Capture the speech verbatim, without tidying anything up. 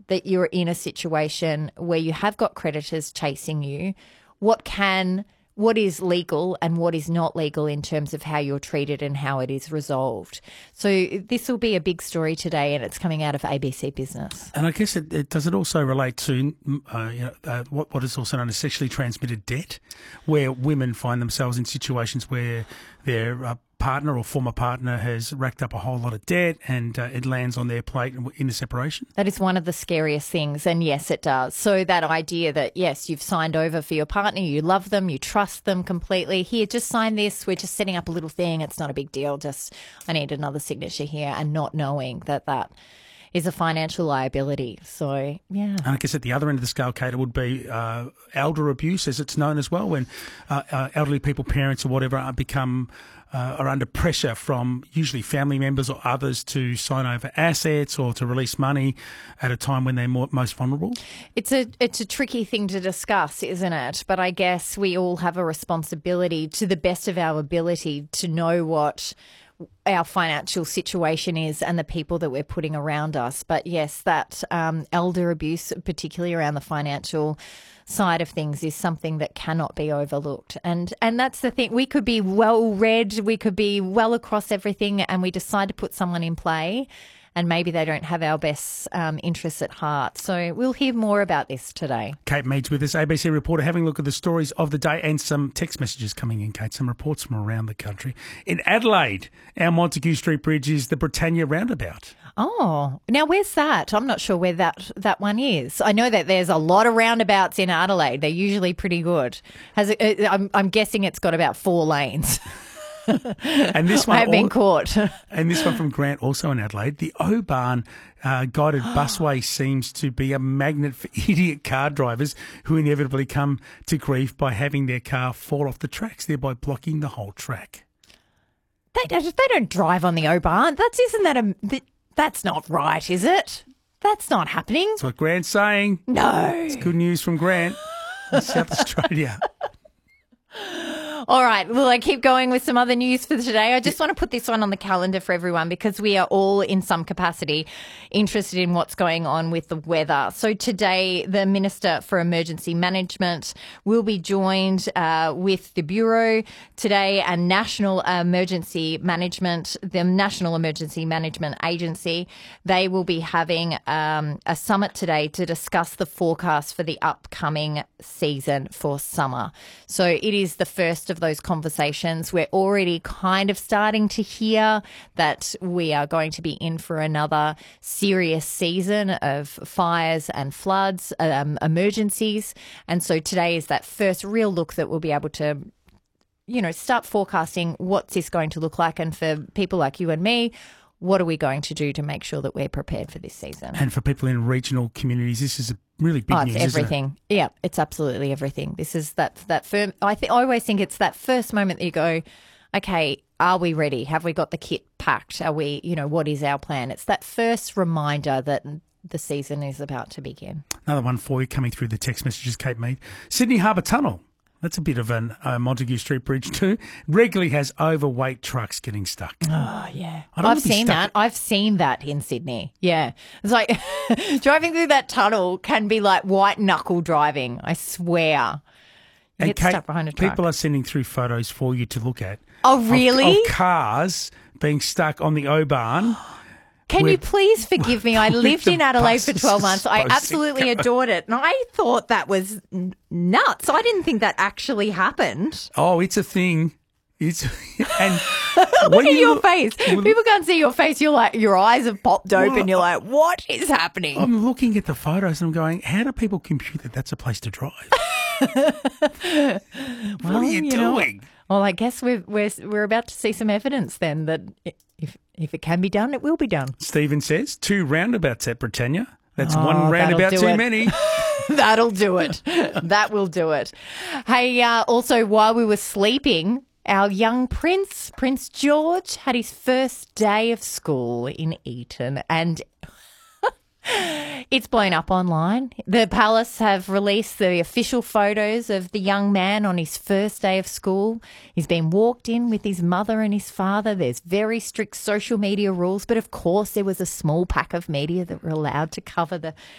that you're in a situation where you have got creditors chasing you, what can, what is legal and what is not legal in terms of how you're treated and how it is resolved. So this will be a big story today, and it's coming out of A B C Business. And I guess it, it does it also relate to uh, you know, uh, what, what is also known as sexually transmitted debt, where women find themselves in situations where their uh, partner or former partner has racked up a whole lot of debt and uh, it lands on their plate in the separation. That is one of the scariest things, and yes, it does. So that idea that, yes, you've signed over for your partner, you love them, you trust them completely. Here, just sign this. We're just setting up a little thing. It's not a big deal. Just I need another signature here, and not knowing that that is a financial liability. So, yeah. And I guess at the other end of the scale, Kate, it would be uh, elder abuse, as it's known as well, when uh, uh, elderly people, parents or whatever, are become uh, are under pressure from usually family members or others to sign over assets or to release money at a time when they're more, most vulnerable. It's a it's a tricky thing to discuss, isn't it? But I guess we all have a responsibility, to the best of our ability, to know what our financial situation is and the people that we're putting around us. But yes, that um, elder abuse, particularly around the financial side of things, is something that cannot be overlooked. And and that's the thing. We could be well read, we could be well across everything, and we decide to put someone in play, and maybe they don't have our best um, interests at heart. So we'll hear more about this today. Kate Meads with us, A B C reporter, having a look at the stories of the day and some text messages coming in, Kate, some reports from around the country. In Adelaide, our Montague Street Bridge is the Britannia Roundabout. Oh, now where's that? I'm not sure where that, that one is. I know that there's a lot of roundabouts in Adelaide. They're usually pretty good. Has it, I'm, I'm guessing it's got about four lanes. And this one, I have been all, caught. And this one from Grant, also in Adelaide. The Oban uh, guided busway seems to be a magnet for idiot car drivers who inevitably come to grief by having their car fall off the tracks, thereby blocking the whole track. They don't, they don't drive on the Oban. That's isn't that a that's not right, is it? That's not happening. That's what Grant's saying. No, it's good news from Grant in South Australia. All right. Well, I keep going with some other news for today. I just want to put this one on the calendar for everyone because we are all in some capacity interested in what's going on with the weather. So today, the Minister for Emergency Management will be joined uh, with the Bureau today and National Emergency Management, the National Emergency Management Agency. They will be having um, a summit today to discuss the forecast for the upcoming season for summer. So it is the first of those conversations. We're already kind of starting to hear that we are going to be in for another serious season of fires and floods, um, emergencies. And so today is that first real look that we'll be able to, you know, start forecasting what's this going to look like. And for people like you and me, what are we going to do to make sure that we're prepared for this season? And for people in regional communities, this is a really big oh, news, it's everything. Isn't it? Yeah, it's absolutely everything. This is that that firm. I think I always think it's that first moment that you go, okay, are we ready? Have we got the kit packed? Are we, you know, what is our plan? It's that first reminder that the season is about to begin. Another one for you coming through the text messages, Kate Mead. Sydney Harbour Tunnel. That's a bit of a uh, Montague Street Bridge too. Regularly has overweight trucks getting stuck. Oh, yeah. I've seen that. I've seen that in Sydney. Yeah. It's like driving through that tunnel can be like white knuckle driving, I swear. You and get Kate, stuck behind a truck. people are sending through photos for you to look at. Oh, really? Of, of cars being stuck on the Oban. Can We're, you please forgive me? I lived in Adelaide for twelve months. I absolutely go. adored it. And I thought that was n- nuts. I didn't think that actually happened. Oh, it's a thing. It's and Look at you your look, face. well, People can't see your face. You're like, your eyes have popped open. Well, You're like, what is happening? I'm looking at the photos and I'm going, how do people compute that that's a place to drive? What well, are you, you doing? Know, well, I guess we're, we're, we're about to see some evidence then that if, if it can be done, it will be done. Stephen says, two roundabouts at Britannia. That's Oh, one roundabout too it. many. That'll do it. That will do it. Hey, uh, also, while we were sleeping, our young prince, Prince George, had his first day of school in Eton, and it's blown up online. The palace have released the official photos of the young man on his first day of school. He's been walked in with his mother and his father. There's very strict social media rules, but of course there was a small pack of media that were allowed to cover the